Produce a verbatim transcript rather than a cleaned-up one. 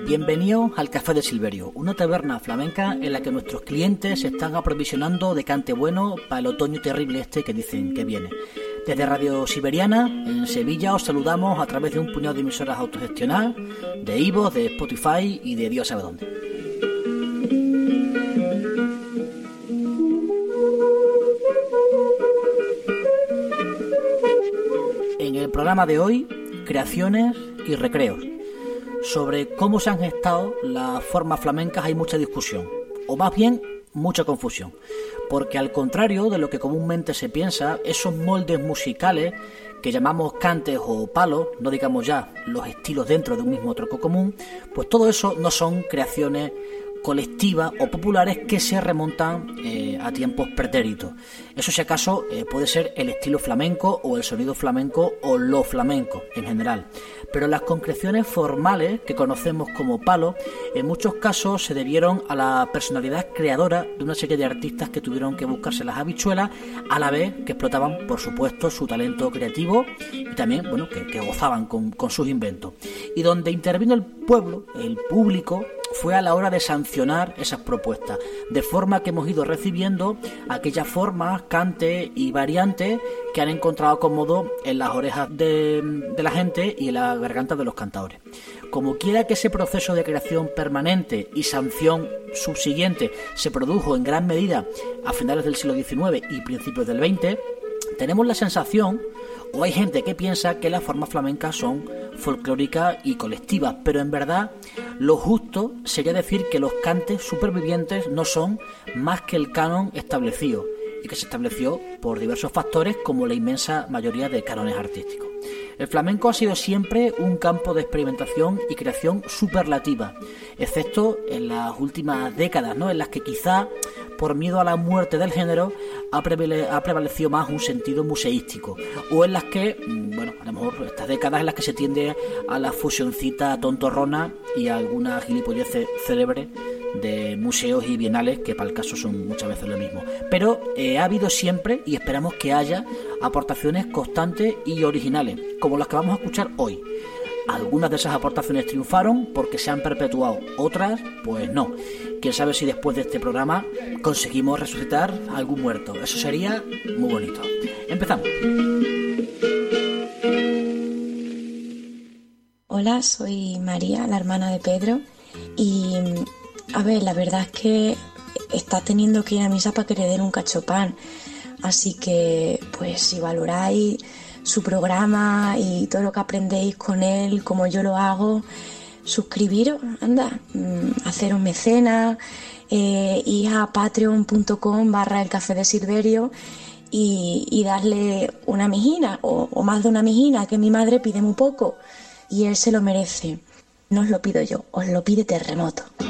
Bienvenidos al Café de Silverio, una taberna flamenca en la que nuestros clientes se están aprovisionando de cante bueno para el otoño terrible este que dicen que viene. Desde Radio Siberiana, en Sevilla, os saludamos a través de un puñado de emisoras autogestionadas, de iVoox, de Spotify y de Dios sabe dónde. En el programa de hoy, creaciones y recreos. Sobre cómo se han gestado las formas flamencas hay mucha discusión, o más bien mucha confusión, porque al contrario de lo que comúnmente se piensa, esos moldes musicales que llamamos cantes o palos, no digamos ya los estilos dentro de un mismo tronco común, pues todo eso no son creaciones colectivas o populares que se remontan eh, a tiempos pretéritos. Eso, si acaso, eh, puede ser el estilo flamenco o el sonido flamenco o lo flamenco en general. Pero las concreciones formales que conocemos como palos en muchos casos se debieron a la personalidad creadora de una serie de artistas que tuvieron que buscarse las habichuelas a la vez que explotaban, por supuesto, su talento creativo y también, bueno, que, que gozaban con, con sus inventos. Y donde intervino el pueblo, el público, fue a la hora de sancionar esas propuestas, de forma que hemos ido recibiendo aquellas formas, cantes y variantes que han encontrado cómodo en las orejas de, de la gente y en las gargantas de los cantadores. Como quiera que ese proceso de creación permanente y sanción subsiguiente se produjo en gran medida a finales del siglo diecinueve y principios del veinte, tenemos la sensación, o hay gente que piensa, que las formas flamencas son folclóricas y colectivas, pero en verdad lo justo sería decir que los cantes supervivientes no son más que el canon establecido, y que se estableció por diversos factores como la inmensa mayoría de cánones artísticos. El flamenco ha sido siempre un campo de experimentación y creación superlativa, excepto en las últimas décadas, ¿no?, en las que quizá por miedo a la muerte del género ha, prevale- ha prevalecido más un sentido museístico, o en las que, bueno, a lo mejor estas décadas en las que se tiende a la fusioncita tontorrona y a algunas gilipolleces célebres de museos y bienales que para el caso son muchas veces lo mismo. Pero eh, ha habido siempre, y esperamos que haya, aportaciones constantes y originales, como las que vamos a escuchar hoy. Algunas de esas aportaciones triunfaron porque se han perpetuado, otras pues no. Quién sabe si después de este programa conseguimos resucitar a algún muerto. Eso sería muy bonito. Empezamos. Hola, soy María, la hermana de Pedro, y a ver, la verdad es que está teniendo que ir a misa para que le den un cachopán, así que pues si valoráis su programa y todo lo que aprendéis con él, como yo lo hago, suscribiros, anda, haceros mecenas, eh, ir a patreon.com barra el café de Silverio y, y darle una mijina o, o más de una mijina, que mi madre pide muy poco y él se lo merece. No os lo pido yo, os lo pide Terremoto.